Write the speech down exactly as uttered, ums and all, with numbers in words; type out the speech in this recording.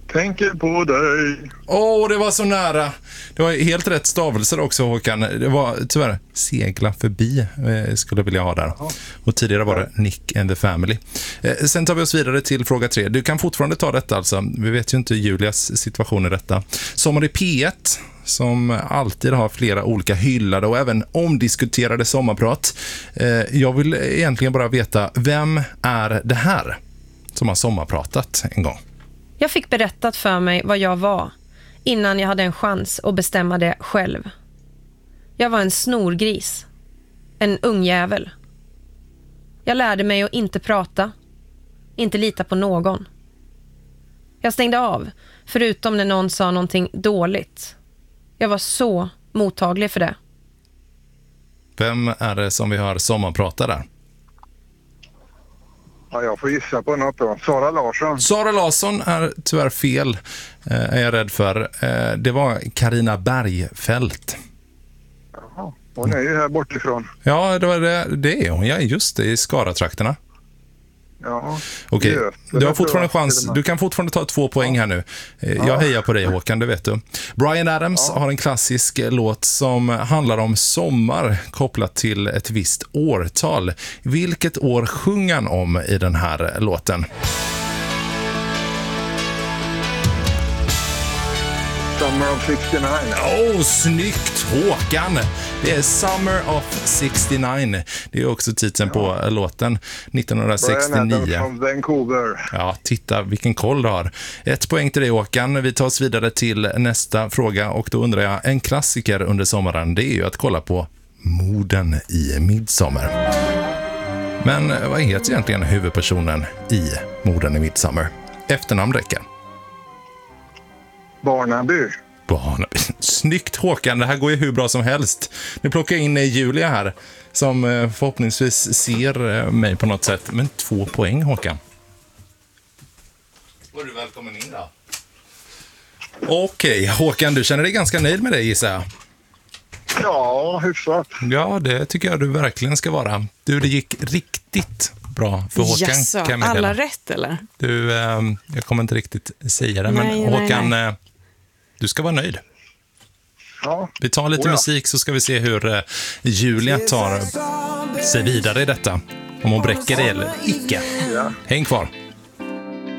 Tänker på dig. Åh, oh, det var så nära. Det var helt rätt stavelser också, Håkan. Det var tyvärr segla förbi, eh, skulle jag vilja ha där. Aha. Och tidigare var det Nick and the Family. Eh, sen tar vi oss vidare till fråga tre. Du kan fortfarande ta detta alltså. Vi vet ju inte Julias situation i detta. Sommar i P ett, som alltid har flera olika hyllade och även omdiskuterade sommarprat. Eh, jag vill egentligen bara veta, vem är det här som har sommarpratat en gång? Jag fick berättat för mig vad jag var innan jag hade en chans att bestämma det själv. Jag var en snorgris. En ungjävel. Jag lärde mig att inte prata. Inte lita på någon. Jag stängde av, förutom när någon sa någonting dåligt. Jag var så mottaglig för det. Vem är det som vi hör sommarprata där? Ja, jag får gissa på något då. Sara Larsson. Sara Larsson är tyvärr fel, eh, är jag rädd för. Eh, det var Carina Bergfeldt. Jaha, hon är ju här bortifrån. Ja, det, var det, det är hon. Ja, just det, i Skara-trakterna. Ja. Okej, du har fortfarande chans. Du kan fortfarande ta två poäng här nu. Jag ja. hejar på dig, Håkan, det vet du. Bryan Adams ja. har en klassisk låt som handlar om sommar kopplat till ett visst årtal. Vilket år sjunger han om i den här låten? Summer of sextionio. Åh, oh, snyggt, Håkan! Det är Summer of sextionio. Det är också titeln ja. på låten. nittonhundrasextionio. Från Vancouver. Ja, titta vilken koll du har. Ett poäng till dig, Håkan. Vi tar oss vidare till nästa fråga. Och då undrar jag, en klassiker under sommaren, det är ju att kolla på Morden i Midsommar. Men vad heter egentligen huvudpersonen i Morden i Midsommar? Efternamn räcker. Barnaby. Barnaby. Snyggt, Håkan, det här går ju hur bra som helst. Nu plockar jag in Julia här som förhoppningsvis ser mig på något sätt. Men två poäng, Håkan. Var du välkommen in då? Okej, Håkan, du känner dig ganska nöjd med det, gissar jag. Ja, hyfsat. Ja, det tycker jag du verkligen ska vara. Du, det gick riktigt bra för Håkan. Yes, kan jag alla rätt, eller? Du, eh, jag kommer inte riktigt säga det, nej, men nej, Håkan, nej. Eh, du ska vara nöjd. Ja. Vi tar lite oh, ja. musik så ska vi se hur eh, Julia tar sig vidare i detta. Om hon bräcker det eller icke. Ja. Häng kvar.